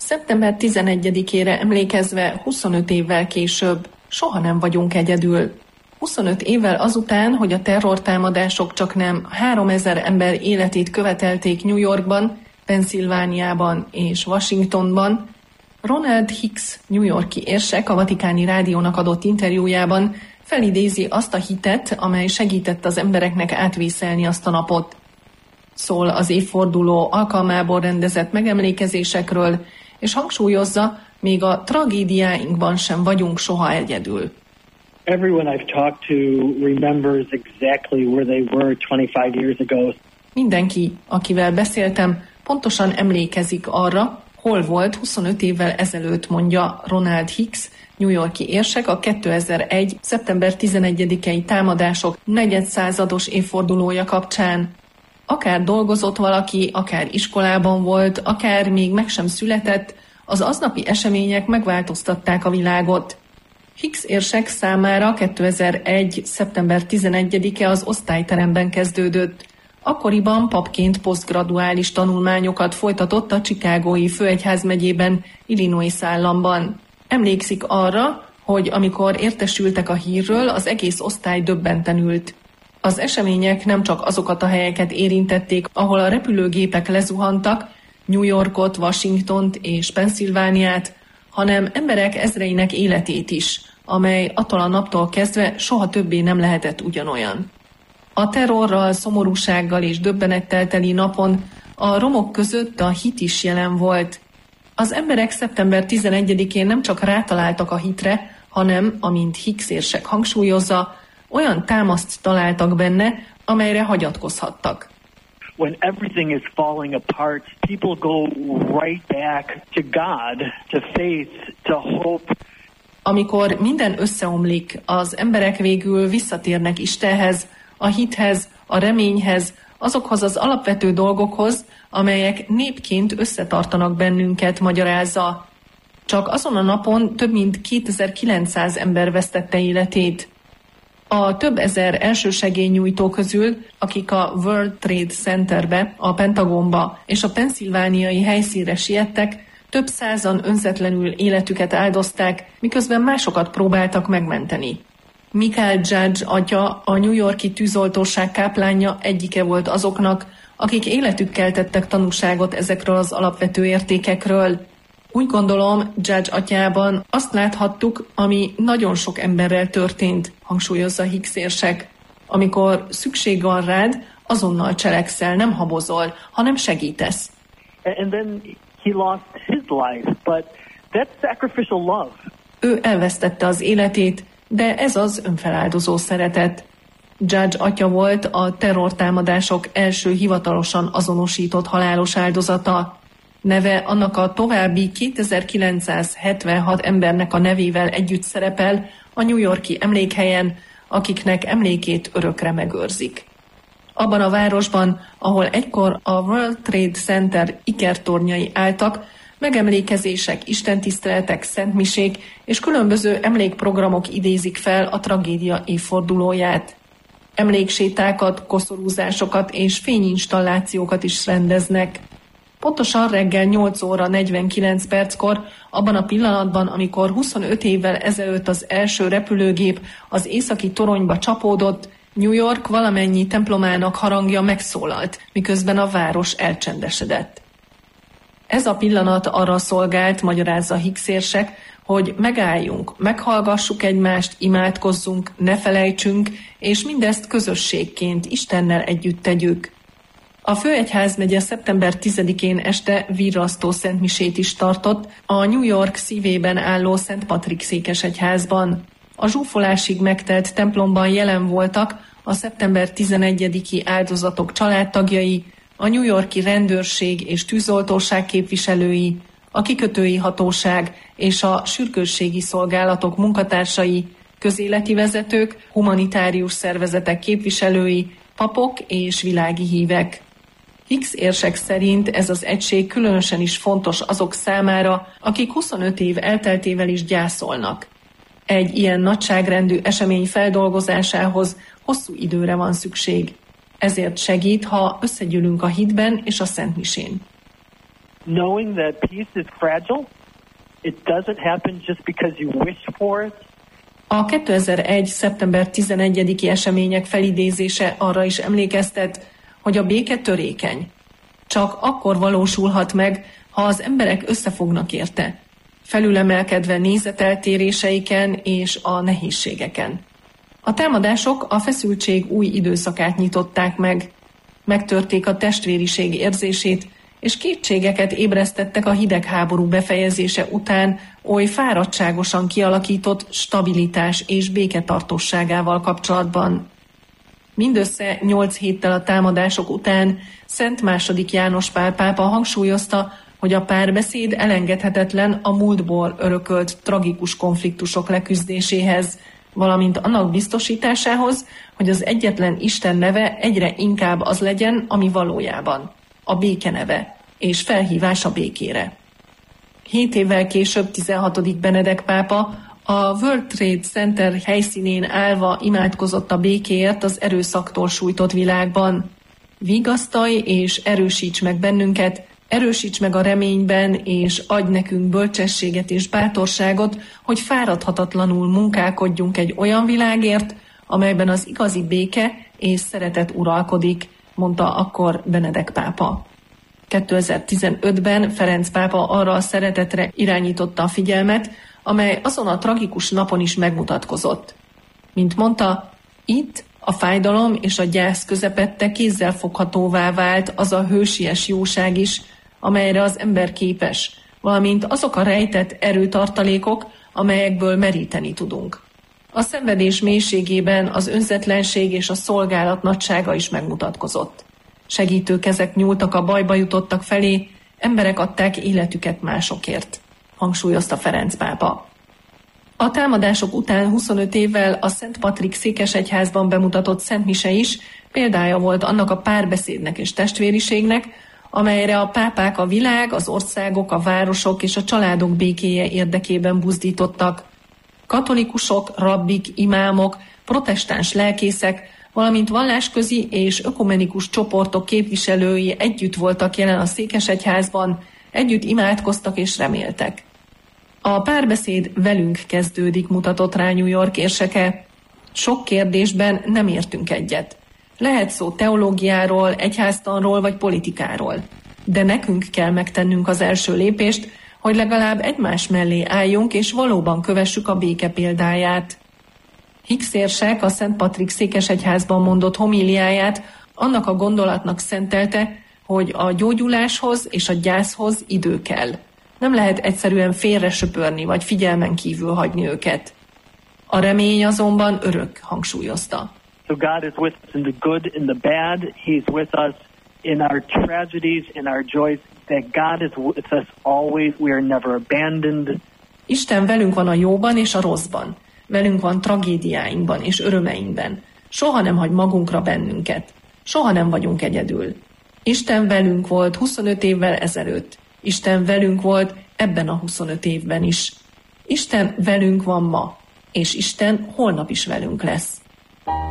Szeptember 11-ére emlékezve 25 évvel később soha nem vagyunk egyedül. 25 évvel azután, hogy a terrortámadások csaknem 3000 ember életét követelték New Yorkban, Pennsylvániában és Washingtonban, Ronald Hicks, New York-i érsek a Vatikáni Rádiónak adott interjújában felidézi azt a hitet, amely segített az embereknek átvészelni azt a napot. Szól az évforduló alkalmából rendezett megemlékezésekről, és hangsúlyozza, még a tragédiáinkban sem vagyunk soha egyedül. Everyone I've talked to remembers exactly where they were 25 years ago. Mindenki, akivel beszéltem, pontosan emlékezik arra, hol volt 25 évvel ezelőtt, mondja Ronald Hicks, New York-i érsek a 2001. szeptember 11-i támadások negyedszázados évfordulója kapcsán. Akár dolgozott valaki, akár iskolában volt, akár még meg sem született, az aznapi események megváltoztatták a világot. Hicks érsek számára 2001. szeptember 11-e az osztályteremben kezdődött. Akkoriban papként posztgraduális tanulmányokat folytatott a Chicagói főegyházmegyében, Illinois államban. Emlékszik arra, hogy amikor értesültek a hírről, az egész osztály döbbenten ült. Az események nem csak azokat a helyeket érintették, ahol a repülőgépek lezuhantak, New Yorkot, Washingtont és Pennsylvániát, hanem emberek ezreinek életét is, amely attól a naptól kezdve soha többé nem lehetett ugyanolyan. A terrorral, szomorúsággal és döbbenettel teli napon a romok között a hit is jelen volt. Az emberek szeptember 11-én nem csak rátaláltak a hitre, hanem, amint Hicks érsek hangsúlyozza, olyan támaszt találtak benne, amelyre hagyatkozhattak. When everything is falling apart, people go right back to God, to faith, to hope. Amikor minden összeomlik, az emberek végül visszatérnek Istenhez, a hithez, a reményhez, azokhoz az alapvető dolgokhoz, amelyek népként összetartanak bennünket, magyarázza. Csak azon a napon több mint 2900 ember vesztette életét. A több ezer elsősegélynyújtó közül, akik a World Trade Centerbe, a Pentagonba és a pennsylvániai helyszínre siettek, több százan önzetlenül életüket áldozták, miközben másokat próbáltak megmenteni. Michael Judge atya, a New York-i tűzoltóság káplánja egyike volt azoknak, akik életükkel tettek tanúságot ezekről az alapvető értékekről. Úgy gondolom, Judge atyában azt láthattuk, ami nagyon sok emberrel történt, hangsúlyozza Hicks érsek. Amikor szükség van rád, azonnal cselekszel, nem habozol, hanem segítesz. And then he lost his life, but that's sacrificial love. Ő elvesztette az életét, de ez az önfeláldozó szeretet. Judge atya volt a terrortámadások első hivatalosan azonosított halálos áldozata. Neve annak a további 2976 embernek a nevével együtt szerepel a New York-i emlékhelyen, akiknek emlékét örökre megőrzik. Abban a városban, ahol egykor a World Trade Center ikertornyai álltak, megemlékezések, istentiszteletek, szentmisék és különböző emlékprogramok idézik fel a tragédia évfordulóját. Emléksétákat, koszorúzásokat és fényinstallációkat is rendeznek. Pontosan reggel 8 óra 49 perckor, abban a pillanatban, amikor 25 évvel ezelőtt az első repülőgép az északi toronyba csapódott, New York valamennyi templomának harangja megszólalt, miközben a város elcsendesedett. Ez a pillanat arra szolgált, magyarázza Hicks érsek, hogy megálljunk, meghallgassuk egymást, imádkozzunk, ne felejtsünk, és mindezt közösségként Istennel együtt tegyük. A főegyházmegye szeptember 10-én este virrasztó szentmisét is tartott a New York szívében álló Szent Patrik székesegyházban. A zsúfolásig megtelt templomban jelen voltak a szeptember 11-i áldozatok családtagjai, a New York-i rendőrség és tűzoltóság képviselői, a kikötői hatóság és a sürgősségi szolgálatok munkatársai, közéleti vezetők, humanitárius szervezetek képviselői, papok és világi hívek. Hicks érsek szerint ez az egység különösen is fontos azok számára, akik 25 év elteltével is gyászolnak. Egy ilyen nagyságrendű esemény feldolgozásához hosszú időre van szükség. Ezért segít, ha összegyűlünk a hitben és a szentmisén. knowing that peace is fragile. It doesn't happen just because you wish for it. A 2001. szeptember 11-i események felidézése arra is emlékeztet, hogy a béke törékeny. Csak akkor valósulhat meg, ha az emberek összefognak érte, felülemelkedve nézeteltéréseiken és a nehézségeken. A támadások a feszültség új időszakát nyitották meg, megtörték a testvériség érzését, és kétségeket ébresztettek a hidegháború befejezése után oly fáradtságosan kialakított stabilitás és béketartóságával kapcsolatban. Mindössze 8 héttel a támadások után Szent II. János Pál pápa hangsúlyozta, hogy a párbeszéd elengedhetetlen a múltból örökölt tragikus konfliktusok leküzdéséhez, valamint annak biztosításához, hogy az egyetlen Isten neve egyre inkább az legyen, ami valójában a béke neve, és felhívás a békére. 7 évvel később 16. Benedek pápa a World Trade Center helyszínén állva imádkozott a békéért az erőszaktól sújtott világban. Vigasztalj és erősíts meg bennünket, erősíts meg a reményben, és adj nekünk bölcsességet és bátorságot, hogy fáradhatatlanul munkálkodjunk egy olyan világért, amelyben az igazi béke és szeretet uralkodik, mondta akkor Benedek pápa. 2015-ben Ferenc pápa arra a szeretetre irányította a figyelmet, amely azon a tragikus napon is megmutatkozott. Mint mondta, itt a fájdalom és a gyász közepette kézzelfoghatóvá vált az a hősies jóság is, amelyre az ember képes, valamint azok a rejtett erőtartalékok, amelyekből meríteni tudunk. A szenvedés mélységében az önzetlenség és a szolgálat nagysága is megmutatkozott. Segítő kezek nyúltak a bajba jutottak felé, emberek adták életüket másokért, hangsúlyozta Ferenc pápa. A támadások után 25 évvel a Szent Patrik székesegyházban bemutatott szentmise is példája volt annak a párbeszédnek és testvériségnek, amelyre a pápák a világ, az országok, a városok és a családok békéje érdekében buzdítottak. Katolikusok, rabbik, imámok, protestáns lelkészek, valamint vallásközi és ökumenikus csoportok képviselői együtt voltak jelen a székesegyházban, együtt imádkoztak és reméltek. A párbeszéd velünk kezdődik, mutatott rá New York érseke. Sok kérdésben nem értünk egyet. Lehet szó teológiáról, egyháztanról vagy politikáról. De nekünk kell megtennünk az első lépést, hogy legalább egymás mellé álljunk és valóban kövessük a béke példáját. Hicks érsek a Szent Patrik székesegyházban mondott homíliáját annak a gondolatnak szentelte, hogy a gyógyuláshoz és a gyászhoz idő kell. Nem lehet egyszerűen félre söpörni vagy figyelmen kívül hagyni őket. A remény azonban örök, hangsúlyozta. So God is with us in the good, in the bad. He's with us in our tragedies, in our joys. That God is with us always. We are never abandoned. Isten velünk van a jóban és a rosszban. Velünk van tragédiáinkban és örömeinkben. Soha nem hagy magunkra bennünket. Soha nem vagyunk egyedül. Isten velünk volt 25 évvel ezelőtt. Isten velünk volt ebben a 25 évben is. Isten velünk van ma, és Isten holnap is velünk lesz.